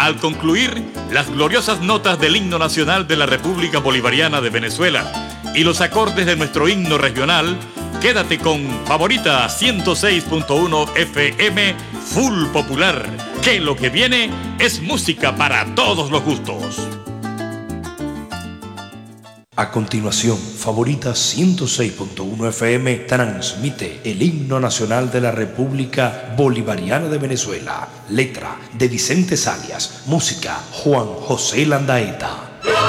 Al concluir, las gloriosas notas del himno nacional de la República Bolivariana de Venezuela y los acordes de nuestro himno regional, quédate con Favorita 106.1 FM Full Popular, que lo que viene es música para todos los gustos. A continuación, Favorita 106.1 FM transmite el himno nacional de la República Bolivariana de Venezuela. Letra de Vicente Salias. Música Juan José Landaeta.